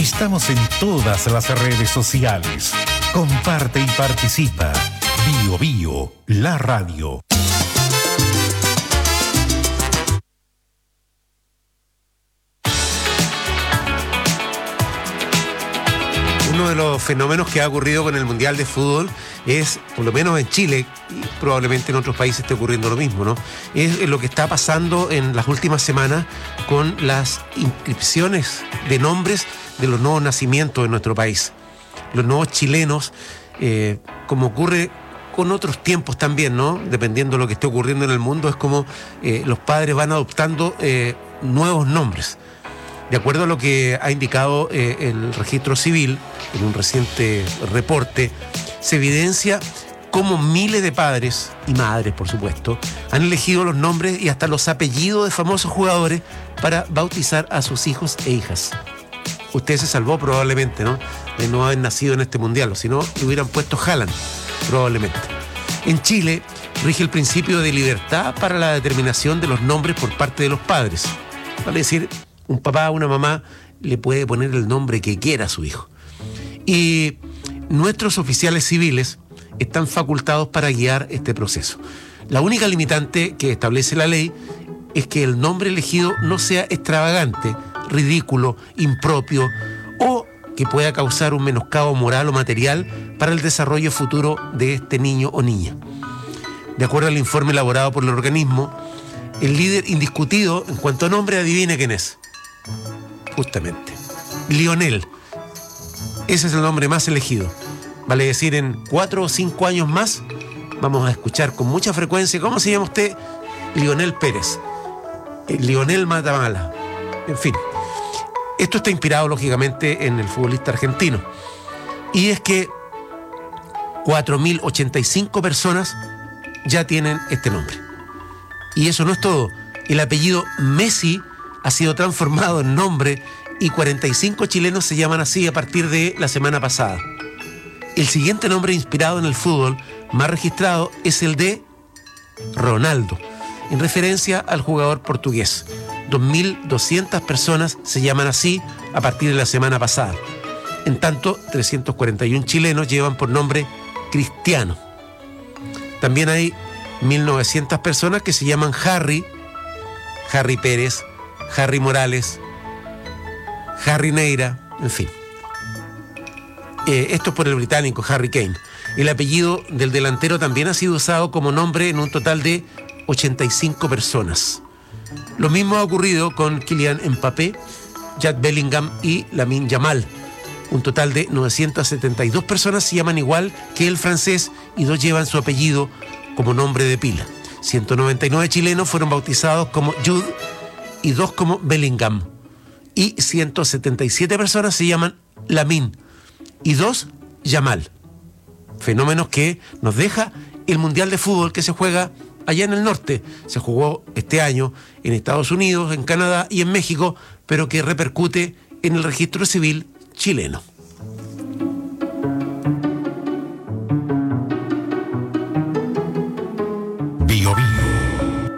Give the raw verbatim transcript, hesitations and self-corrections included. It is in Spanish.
Estamos en todas las redes sociales. Comparte y participa. Bio Bio, la radio. Uno de los fenómenos que ha ocurrido con el Mundial de Fútbol es, por lo menos en Chile, y probablemente en otros países esté ocurriendo lo mismo, ¿no? Es lo que está pasando en las últimas semanas con las inscripciones de nombres de los nuevos nacimientos en nuestro país. Los nuevos chilenos, eh, como ocurre con otros tiempos también, ¿no? Dependiendo de lo que esté ocurriendo en el mundo, es como eh, los padres van adoptando eh, nuevos nombres. De acuerdo a lo que ha indicado eh, el registro civil en un reciente reporte, se evidencia cómo miles de padres y madres, por supuesto, han elegido los nombres y hasta los apellidos de famosos jugadores para bautizar a sus hijos e hijas. Usted se salvó probablemente, ¿no?, de no haber nacido en este mundial, o si no, le hubieran puesto Haaland, probablemente. En Chile rige el principio de libertad para la determinación de los nombres por parte de los padres. Vale decir, un papá o una mamá le puede poner el nombre que quiera a su hijo. Y nuestros oficiales civiles están facultados para guiar este proceso. La única limitante que establece la ley es que el nombre elegido no sea extravagante, ridículo, impropio o que pueda causar un menoscabo moral o material para el desarrollo futuro de este niño o niña. De acuerdo al informe elaborado por el organismo, el líder indiscutido en cuanto a nombre, adivine quién es. Justamente, Lionel. Ese es el nombre más elegido. Vale decir, en cuatro o cinco años más vamos a escuchar con mucha frecuencia, ¿cómo se llama usted? Lionel Pérez, eh, Lionel Matamala, en fin. Esto está inspirado, lógicamente, en el futbolista argentino. Y es que cuatro mil ochenta y cinco personas ya tienen este nombre. Y eso no es todo. El apellido Messi ha sido transformado en nombre y cuarenta y cinco chilenos se llaman así a partir de la semana pasada. El siguiente nombre inspirado en el fútbol más registrado es el de Ronaldo, en referencia al jugador portugués. dos mil doscientas personas se llaman así a partir de la semana pasada. En tanto, trescientos cuarenta y uno chilenos llevan por nombre Cristiano. También hay mil novecientas personas que se llaman Harry, Harry Pérez, Harry Morales, Harry Neira, en fin. Eh, esto es por el británico Harry Kane. El apellido del delantero también ha sido usado como nombre en un total de ochenta y cinco personas. Lo mismo ha ocurrido con Kylian Mbappé, Jude Bellingham y Lamine Yamal. Un total de novecientas setenta y dos personas se llaman igual que el francés y dos llevan su apellido como nombre de pila. ciento noventa y nueve chilenos fueron bautizados como Jude y dos como Bellingham. Y ciento setenta y siete personas se llaman Lamine y dos Yamal. Fenómenos que nos deja el Mundial de Fútbol que se juega allá en el norte. Se jugó este año en Estados Unidos, en Canadá y en México, pero que repercute en el registro civil chileno.